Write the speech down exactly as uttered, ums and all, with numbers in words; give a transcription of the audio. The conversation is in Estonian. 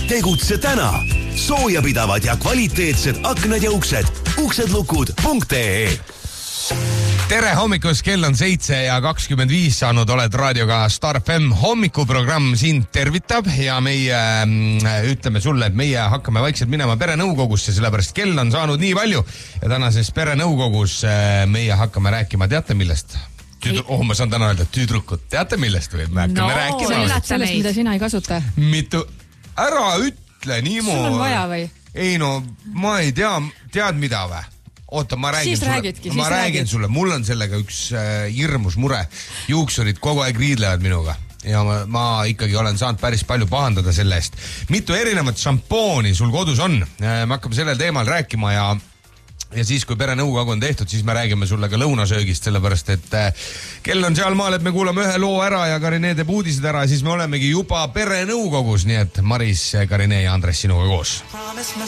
Tegutse täna. Soojapidavad ja kvaliteetsed aknad ja uksed. uksedlukud punkt ee. Tere hommikust, kell on seitse ja kakskümmend viis saanud, oled raadioga Star F M. Hommikuprogramm sind tervitab ja meie ütleme sulle, et meie hakkame vaikselt minema perenõukogusse, sellepärast kell on saanud nii palju ja tänases perenõukogus meie hakkame rääkima, teate millest? Tüdru... Oh, ma saan täna öelda tüdrukut, teate millest või? Me hakkame no, rääkima. Sellest, mida sina ei kasuta. Mitu... Ära ütle niimoodi. Sul on vaja või? Ei no, ma ei tea, tead mida või? Oota, ma räägin siis sulle, räägidki, ma räägin räägid. sulle, mul on sellega üks äh, hirmus mure. Juuksurid kogu aeg riidlevad minuga ja ma, ma ikkagi olen saanud päris palju pahandada selle eest. Mitu erinevat šampooni sul kodus on? Äh, me hakkame sellel teemal rääkima ja, ja siis, kui perenõukogu on tehtud, siis me räägime sulle ka lõunasöögist, sellepärast et äh, kell on seal maal, et me kuulame ühe loo ära ja Karine teeb uudised ära, siis me olemegi juba perenõukogus, nii et Maris, Karine ja Andres sinuga koos.